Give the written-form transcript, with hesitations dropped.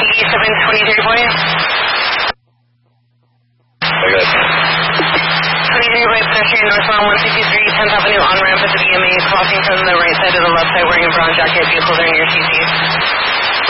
723 boy. I got 23 boy, pedestrian northbound 153, 10th Avenue on ramp at the BMA, crossing from the right side to the left side, wearing a brown jacket, vehicle during your CC.